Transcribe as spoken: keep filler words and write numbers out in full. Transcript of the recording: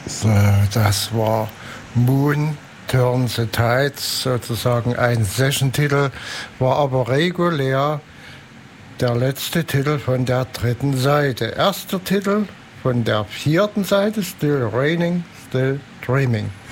So, das war Moon Turn the Tides, sozusagen ein Session-Titel, war aber regulär der letzte Titel von der dritten Seite. Erster Titel von der vierten Seite, Still Raining, Still Dreaming.